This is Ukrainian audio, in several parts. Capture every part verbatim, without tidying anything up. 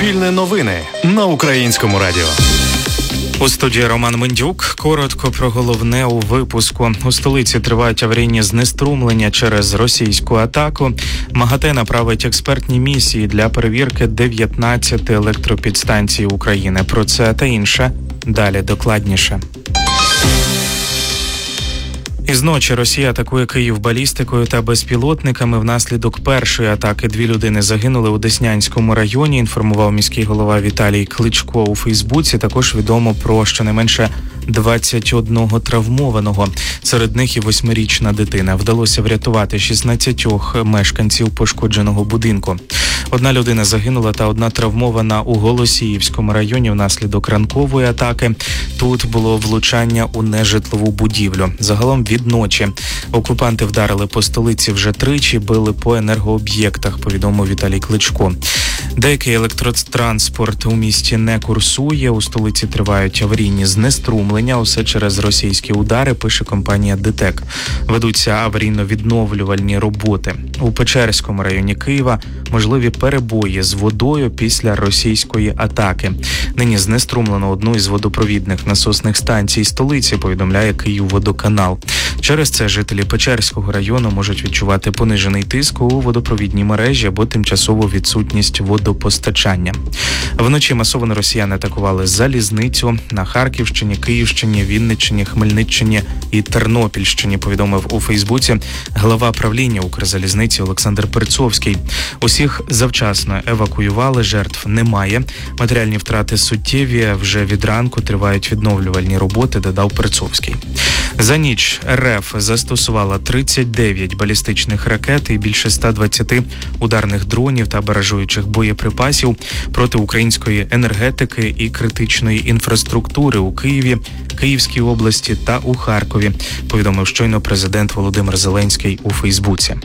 Суспільне новини на Українському радіо. У студії Роман Мендюк. Коротко про головне у випуску. У столиці тривають аварійні знеструмлення через російську атаку. МАГАТЕ направить експертні місії для перевірки дев'ятнадцяти електропідстанцій України. Про це та інше далі докладніше. Із ночі Росія атакує Київ балістикою та безпілотниками. Внаслідок першої атаки дві людини загинули у Деснянському районі, інформував міський голова Віталій Кличко у Фейсбуці. Також відомо про щонайменше двадцять одного травмованого. Серед них і восьмирічна дитина. Вдалося врятувати шістнадцятьох мешканців пошкодженого будинку. Одна людина загинула та одна травмована у Голосіївському районі внаслідок ранкової атаки. Тут було влучання у нежитлову будівлю. Загалом від ночі окупанти вдарили по столиці вже тричі, били по енергооб'єктах, повідомив Віталій Кличко. Деякий електротранспорт у місті не курсує. У столиці тривають аварійні знеструмлення. Усе через російські удари, пише компанія ДТЕК. Ведуться аварійно-відновлювальні роботи. У Печерському районі Києва можливі перебої з водою після російської атаки. Нині знеструмлено одну із водопровідних насосних станцій столиці, повідомляє Київводоканал. Через це жителі Печерського району можуть відчувати понижений тиск у водопровідній мережі або тимчасову відсутність водопостачання. Вночі масово росіяни атакували залізницю на Харківщині, Київщині, Вінниччині, Хмельниччині і Тернопільщині, повідомив у Фейсбуці глава правління Укрзалізниці Олександр Перцовський. Усіх завчасно евакуювали, жертв немає. Матеріальні втрати суттєві, вже від ранку тривають відновлювальні роботи, додав Перцовський. За ніч РФ застосувала тридцять дев'ять балістичних ракет і більше ста двадцяти ударних дронів та баражуючих боєприпасів проти української енергетики і критичної інфраструктури у Києві, Київській області та у Харкові, повідомив щойно президент Володимир Зеленський у Фейсбуці.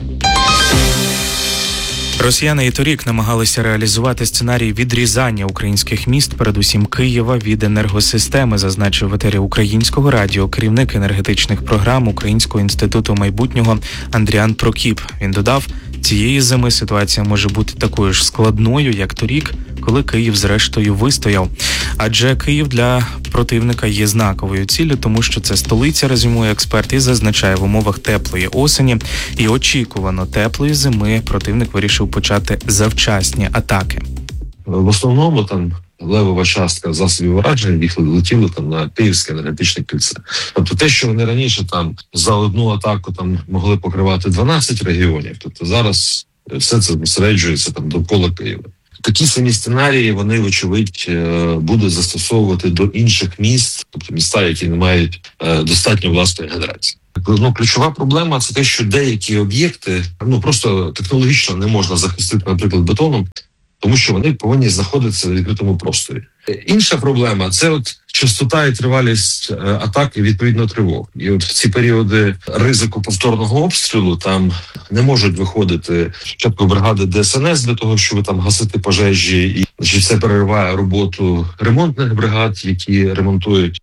Росіяни і торік намагалися реалізувати сценарій відрізання українських міст, передусім Києва, від енергосистеми, зазначив в етері Українського радіо керівник енергетичних програм Українського інституту майбутнього Андріан Прокіп. Він додав, цієї зими ситуація може бути такою ж складною, як торік, коли Київ зрештою вистояв. Адже Київ для противника є знаковою ціллю, тому що це столиця, резюмує експерт, і зазначає, в умовах теплої осені і очікувано теплої зими противник вирішив почати завчасні атаки. В основному там левова частка засобів ураження їх летіли там на Київське енергетичне кільце. Тобто те, що вони раніше там за одну атаку там могли покривати дванадцять регіонів, тобто зараз все це зосереджується там довкола Києва. Такі самі сценарії вони, вочевидь, будуть застосовувати до інших міст, тобто міста, які не мають достатньо власної генерації. Ну, ключова проблема – це те, що деякі об'єкти ну просто технологічно не можна захистити, наприклад, бетоном, тому що вони повинні знаходитися в відкритому просторі. Інша проблема – це от частота і тривалість атак і відповідно тривог. І от в ці періоди ризику повторного обстрілу там не можуть виходити спочатку бригади Де Ес Ен Ес для того, щоб там гасити пожежі, і значить, це перериває роботу ремонтних бригад, які ремонтують.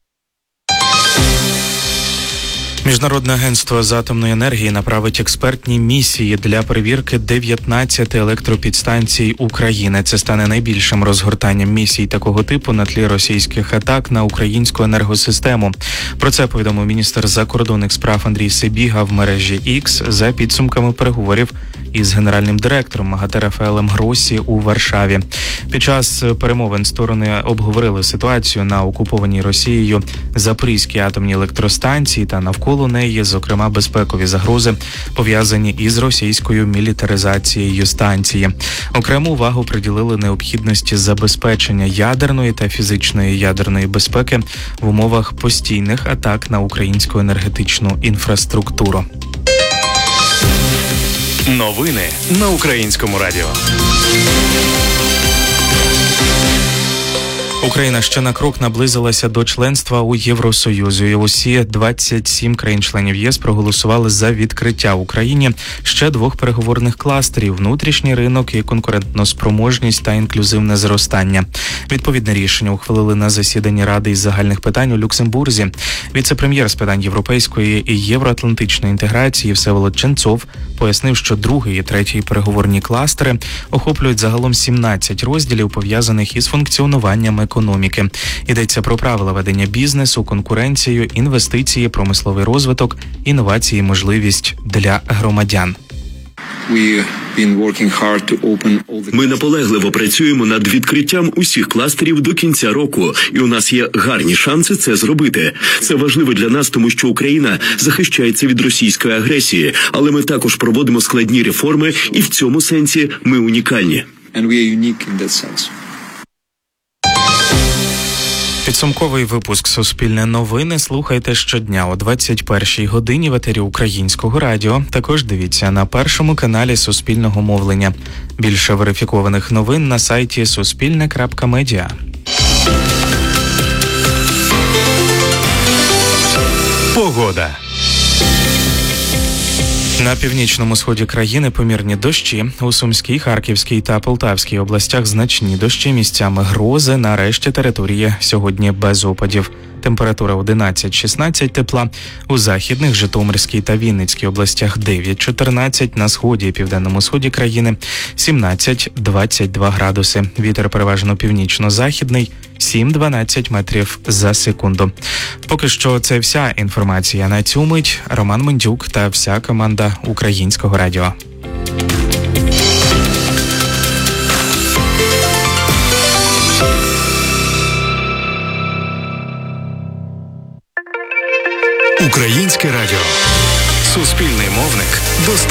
Міжнародне агентство з атомної енергії направить експертні місії для перевірки дев'ятнадцяти електропідстанцій України. Це стане найбільшим розгортанням місій такого типу на тлі російських атак на українську енергосистему. Про це повідомив міністр закордонних справ Андрій Сибіга в мережі X за підсумками переговорів із генеральним директором МАГАТЕ Рафаелем Гроссі у Варшаві. Під час перемовин сторони обговорили ситуацію на окупованій Росією Запорізькій атомній електростанції та навколо неї, зокрема безпекові загрози, пов'язані із російською мілітаризацією станції. Окрему увагу приділили необхідності забезпечення ядерної та фізичної ядерної безпеки в умовах постійних атак на українську енергетичну інфраструктуру. Новини на Українському радіо. Україна ще на крок наблизилася до членства у Євросоюзі. І усі двадцять сім країн-членів ЄС проголосували за відкриття Україні ще двох переговорних кластерів – внутрішній ринок і конкурентноспроможність та інклюзивне зростання. Відповідне рішення ухвалили на засіданні Ради із загальних питань у Люксембурзі. Віце-прем'єр з питань європейської і євроатлантичної інтеграції Всеволод Ченцов пояснив, що другий і третій переговорні кластери охоплюють загалом сімнадцять розділів, пов'язаних із функціонуванням економіки. Йдеться про правила ведення бізнесу, конкуренцію, інвестиції, промисловий розвиток, інновації, можливість для громадян. Ми наполегливо працюємо над відкриттям усіх кластерів до кінця року, і у нас є гарні шанси це зробити. Це важливо для нас, тому що Україна захищається від російської агресії, але ми також проводимо складні реформи, і в цьому сенсі ми унікальні. Підсумковий випуск «Суспільне новини» слухайте щодня о двадцять першій годині в етері Українського радіо. Також дивіться на першому каналі Суспільного мовлення. Більше верифікованих новин на сайті суспільне крапка медіа. Погода. На північному сході країни помірні дощі. У Сумській, Харківській та Полтавській областях значні дощі, місцями грози. На решті території сьогодні без опадів. Температура одинадцять-шістнадцять тепла. У Західних, Житомирській та Вінницькій областях дев'ять-чотирнадцять. На сході і південному сході країни сімнадцять-двадцять два градуси. Вітер переважно північно-західний сім-дванадцять метрів за секунду. Поки що це вся інформація на цю мить. Роман Мендюк та вся команда Українського радіо. Українське радіо. Суспільний мовник.